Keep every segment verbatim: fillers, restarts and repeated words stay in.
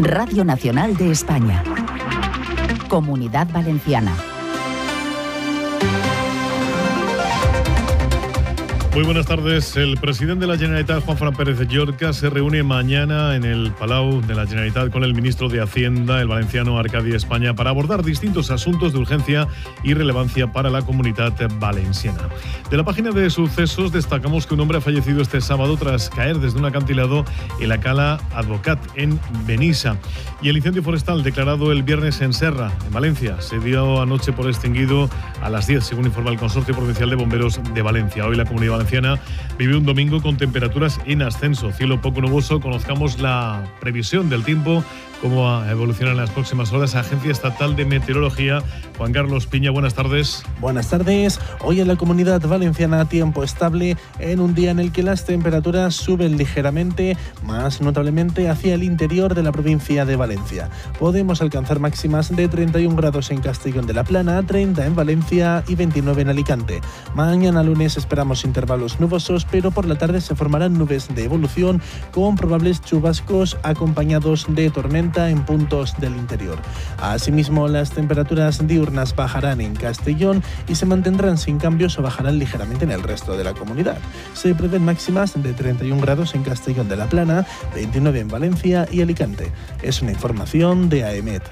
Radio Nacional de España. Comunidad Valenciana. Muy buenas tardes. El presidente de la Generalitat, Juanfran Pérez Llorca, se reúne mañana en el Palau de la Generalitat con el ministro de Hacienda, el valenciano Arcadi España, para abordar distintos asuntos de urgencia y relevancia para la comunidad valenciana. De la página de sucesos destacamos que un hombre ha fallecido este sábado tras caer desde un acantilado en la Cala Advocat, en Benissa. Y el incendio forestal declarado el viernes en Serra, en Valencia, se dio anoche por extinguido a las diez, según informa el Consorcio Provincial de Bomberos de Valencia. Hoy la comunidad valenciana vive un domingo con temperaturas en ascenso, cielo poco nuboso. Conozcamos la previsión del tiempo, cómo evolucionan las próximas horas. Agencia Estatal de Meteorología, Juan Carlos Piña, buenas tardes. Buenas tardes. Hoy en la comunidad valenciana tiempo estable en un día en el que las temperaturas suben ligeramente, más notablemente hacia el interior de la provincia de Valencia. Podemos alcanzar máximas de treinta y un grados en Castellón de la Plana, treinta en Valencia y veintinueve en Alicante. Mañana lunes esperamos intervalos nubosos, pero por la tarde se formarán nubes de evolución con probables chubascos acompañados de tormentas en puntos del interior. Asimismo, las temperaturas diurnas bajarán en Castellón y se mantendrán sin cambios o bajarán ligeramente en el resto de la comunidad. Se prevén máximas de treinta y un grados en Castellón de la Plana, veintinueve en Valencia y Alicante. Es una información de AEMET.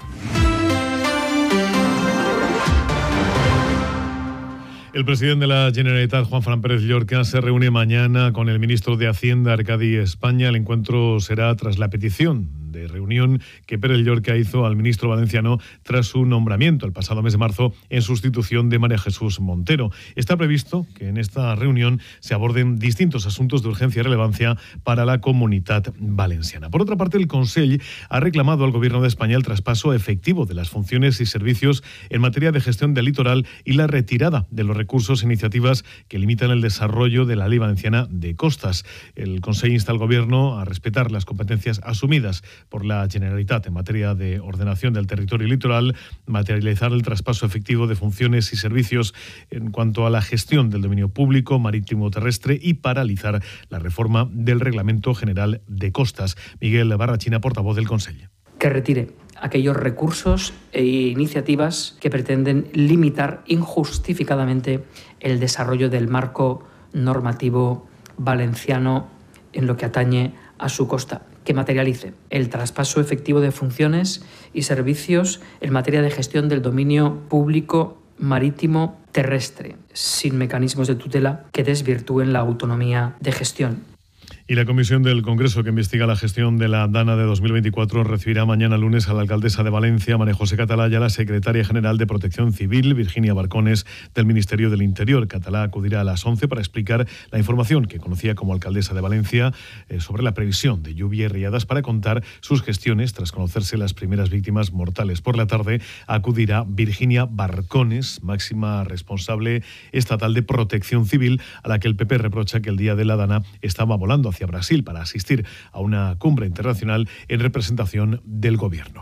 El presidente de la Generalitat, Juanfran Pérez Llorca, se reúne mañana con el ministro de Hacienda, Arcadi España. El encuentro será tras la petición de reunión que Pérez Llorca hizo al ministro valenciano tras su nombramiento el pasado mes de marzo en sustitución de María Jesús Montero. Está previsto que en esta reunión se aborden distintos asuntos de urgencia y relevancia para la comunidad valenciana. Por otra parte, el Consell ha reclamado al Gobierno de España el traspaso efectivo de las funciones y servicios en materia de gestión del litoral y la retirada de los recursos e iniciativas que limitan el desarrollo de la Ley Valenciana de Costas. El Consell insta al Gobierno a respetar las competencias asumidas por la Generalitat en materia de ordenación del territorio litoral, materializar el traspaso efectivo de funciones y servicios en cuanto a la gestión del dominio público marítimo terrestre y paralizar la reforma del Reglamento General de Costas. Miguel Barrachina, portavoz del Consell. Que retire aquellos recursos e iniciativas que pretenden limitar injustificadamente el desarrollo del marco normativo valenciano en lo que atañe a su costa. Que materialice el traspaso efectivo de funciones y servicios en materia de gestión del dominio público marítimo terrestre, sin mecanismos de tutela que desvirtúen la autonomía de gestión. Y la comisión del Congreso que investiga la gestión de la Dana de dos mil veinticuatro recibirá mañana lunes a la alcaldesa de Valencia, María José Catalá, y a la secretaria general de Protección Civil, Virginia Barcones, del Ministerio del Interior. Catalá acudirá a las once para explicar la información que conocía como alcaldesa de Valencia eh, sobre la previsión de lluvia y riadas, para contar sus gestiones tras conocerse las primeras víctimas mortales. Por la tarde acudirá Virginia Barcones, máxima responsable estatal de Protección Civil, a la que el P P reprocha que el día de la Dana estaba volando hacia Brasil para asistir a una cumbre internacional en representación del Gobierno.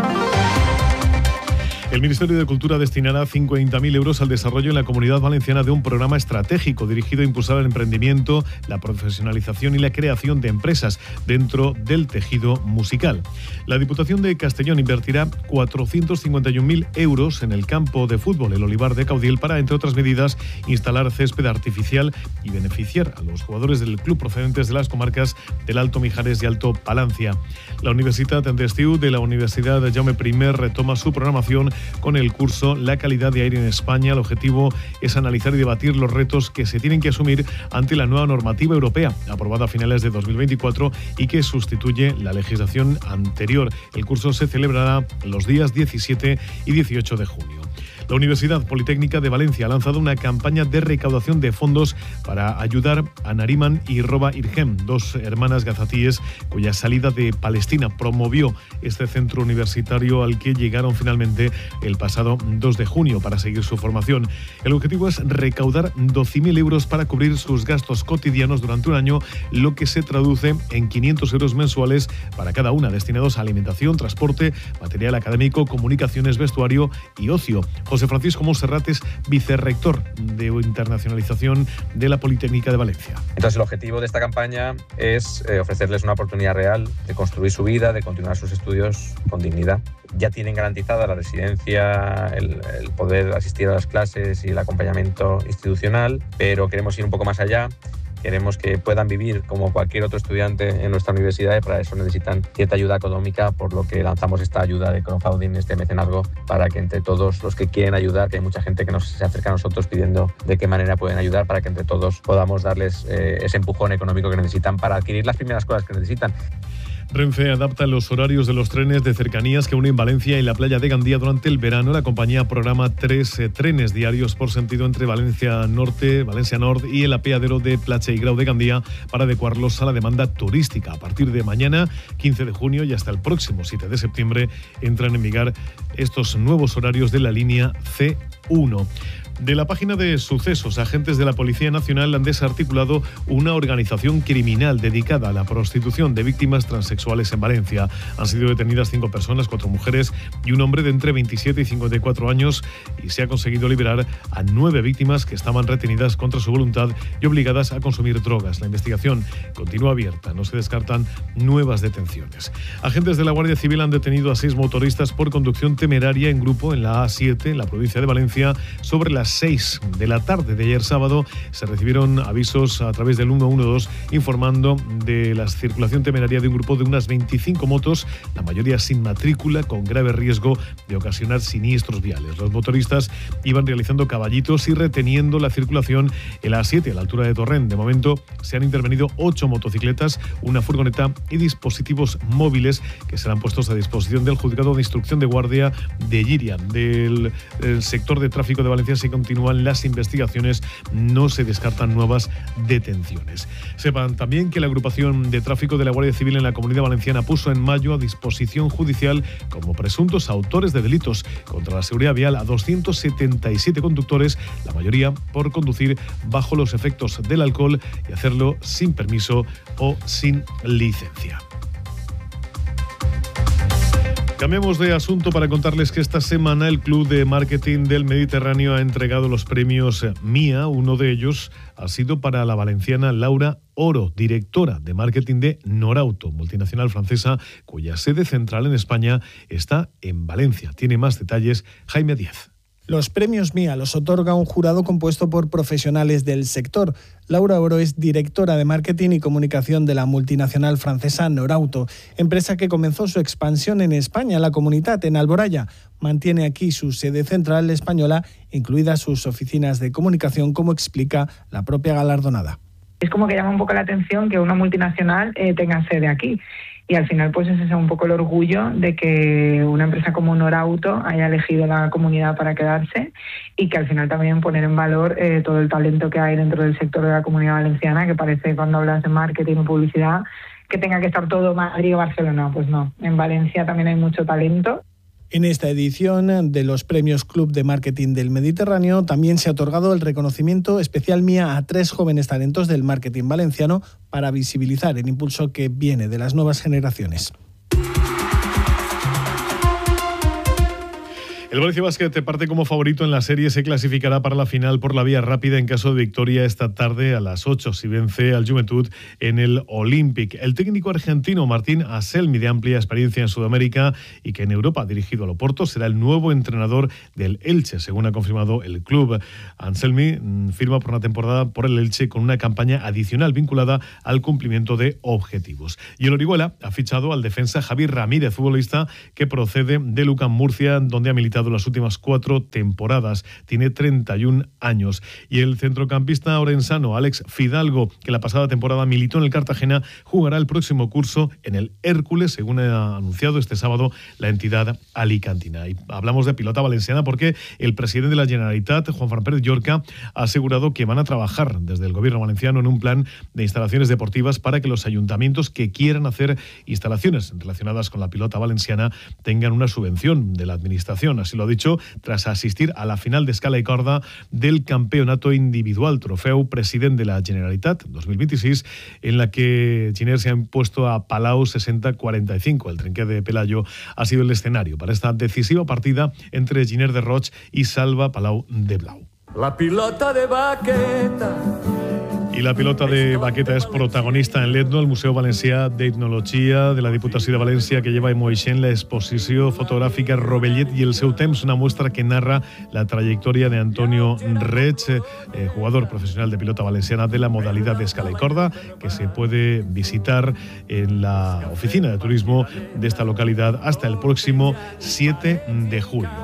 El Ministerio de Cultura destinará cincuenta mil euros al desarrollo en la Comunidad Valenciana de un programa estratégico dirigido a impulsar el emprendimiento, la profesionalización y la creación de empresas dentro del tejido musical. La Diputación de Castellón invertirá cuatrocientos cincuenta y un mil euros en el campo de fútbol, el Olivar de Caudiel, para, entre otras medidas, instalar césped artificial y beneficiar a los jugadores del club procedentes de las comarcas del Alto Mijares y Alto Palancia. La Universitat d'Estiu de la Universidad Jaume primer retoma su programación con el curso La calidad de aire en España. El objetivo es analizar y debatir los retos que se tienen que asumir ante la nueva normativa europea, aprobada a finales de dos mil veinticuatro y que sustituye la legislación anterior. El curso se celebrará los días diecisiete y dieciocho de junio. La Universidad Politécnica de Valencia ha lanzado una campaña de recaudación de fondos para ayudar a Nariman y Roba Irgem, dos hermanas gazatíes cuya salida de Palestina promovió este centro universitario al que llegaron finalmente el pasado dos de junio para seguir su formación. El objetivo es recaudar doce mil euros para cubrir sus gastos cotidianos durante un año, lo que se traduce en quinientos euros mensuales para cada una, destinados a alimentación, transporte, material académico, comunicaciones, vestuario y ocio. José Francisco Monserrat es vicerrector de internacionalización de la Politécnica de Valencia. Entonces, el objetivo de esta campaña es eh, ofrecerles una oportunidad real de construir su vida, de continuar sus estudios con dignidad. Ya tienen garantizada la residencia, el, el poder asistir a las clases y el acompañamiento institucional, pero queremos ir un poco más allá. Queremos que puedan vivir como cualquier otro estudiante en nuestra universidad y para eso necesitan cierta ayuda económica, por lo que lanzamos esta ayuda de crowdfunding, este mecenazgo, para que entre todos los que quieren ayudar, que hay mucha gente que nos, se acerca a nosotros pidiendo de qué manera pueden ayudar, para que entre todos podamos darles eh, ese empujón económico que necesitan para adquirir las primeras cosas que necesitan. Renfe adapta los horarios de los trenes de cercanías que unen Valencia y la playa de Gandía durante el verano. La compañía programa tres eh, trenes diarios por sentido entre Valencia Norte, Valencia Norte y el apeadero de Platja y Grau de Gandía para adecuarlos a la demanda turística. A partir de mañana, quince de junio, y hasta el próximo siete de septiembre, entran en vigor estos nuevos horarios de la línea C uno. De la página de sucesos, agentes de la Policía Nacional han desarticulado una organización criminal dedicada a la prostitución de víctimas transexuales en Valencia. Han sido detenidas cinco personas, cuatro mujeres y un hombre de entre veintisiete y cincuenta y cuatro años, y se ha conseguido liberar a nueve víctimas que estaban retenidas contra su voluntad y obligadas a consumir drogas. La investigación continúa abierta, no se descartan nuevas detenciones. Agentes de la Guardia Civil han detenido a seis motoristas por conducción temeraria en grupo en la A siete, en la provincia de Valencia. Sobre las seis de la tarde de ayer sábado se recibieron avisos a través del ciento doce informando de la circulación temeraria de un grupo de unas veinticinco motos, la mayoría sin matrícula, con grave riesgo de ocasionar siniestros viales. Los motoristas iban realizando caballitos y reteniendo la circulación en la A siete a la altura de Torrent. De momento se han intervenido ocho motocicletas, una furgoneta y dispositivos móviles que serán puestos a disposición del Juzgado de Instrucción de Guardia de Llíria. Del, del sector de tráfico de Valencia se continúan las investigaciones, no se descartan nuevas detenciones. Sepan también que la agrupación de tráfico de la Guardia Civil en la Comunidad Valenciana puso en mayo a disposición judicial como presuntos autores de delitos contra la seguridad vial a doscientos setenta y siete conductores, la mayoría por conducir bajo los efectos del alcohol y hacerlo sin permiso o sin licencia. Cambiemos de asunto para contarles que esta semana el Club de Marketing del Mediterráneo ha entregado los premios M I A. Uno de ellos ha sido para la valenciana Laura Oro, directora de marketing de Norauto, multinacional francesa cuya sede central en España está en Valencia. Tiene más detalles Jaime Díaz. Los premios M I A los otorga un jurado compuesto por profesionales del sector. Laura Oro es directora de marketing y comunicación de la multinacional francesa Norauto, empresa que comenzó su expansión en España, la Comunitat, en Alboraya. Mantiene aquí su sede central española, incluidas sus oficinas de comunicación, como explica la propia galardonada. Es como que llama un poco la atención que una multinacional eh, tenga sede aquí. Y al final pues ese es un poco el orgullo de que una empresa como Norauto haya elegido la comunidad para quedarse y que al final también poner en valor eh, todo el talento que hay dentro del sector de la Comunidad Valenciana, que parece cuando hablas de marketing o publicidad que tenga que estar todo Madrid o Barcelona. Pues no, en Valencia también hay mucho talento. En esta edición de los premios Club de Marketing del Mediterráneo también se ha otorgado el reconocimiento especial M I A a tres jóvenes talentos del marketing valenciano para visibilizar el impulso que viene de las nuevas generaciones. El Valencia Basket parte como favorito en la serie, se clasificará para la final por la vía rápida en caso de victoria esta tarde a las ocho si vence al Juventud en el Olympic. El técnico argentino Martín Anselmi, de amplia experiencia en Sudamérica y que en Europa ha dirigido al Oporto, será el nuevo entrenador del Elche, según ha confirmado el club. Anselmi firma por una temporada por el Elche con una campaña adicional vinculada al cumplimiento de objetivos. Y el Orihuela ha fichado al defensa Javier Ramírez, futbolista que procede de Lucan Murcia, donde ha militado las últimas cuatro temporadas. Tiene treinta y un años. Y el centrocampista orensano Alex Fidalgo, que la pasada temporada militó en el Cartagena, jugará el próximo curso en el Hércules, según ha anunciado este sábado la entidad alicantina. Y hablamos de pilota valenciana porque el presidente de la Generalitat, Juan Fran Pérez Llorca, ha asegurado que van a trabajar desde el gobierno valenciano en un plan de instalaciones deportivas para que los ayuntamientos que quieran hacer instalaciones relacionadas con la pilota valenciana tengan una subvención de la administración. Así lo ha dicho tras asistir a la final de escala y corda del Campeonato Individual Trofeu President de la Generalitat dos mil veintiséis, en la que Giner se ha impuesto a Palau sesenta a cuarenta y cinco. El Trenqué de Pelayo ha sido el escenario para esta decisiva partida entre Giner de Roig y Salva Palau de Blau. La pilota de Baqueta. I la pilota de Baqueta es protagonista en l'Etno, el Museu Valencià d'Etnologia de la Diputació de València, que lleva en la exposició fotogràfica Rovellet y el seu temps, una muestra que narra la trayectoria de Antonio Reig, eh, jugador profesional de pilota valenciana de la modalidad de escala y corda, que se puede visitar en la oficina de turismo de esta localidad hasta el próximo siete de julio.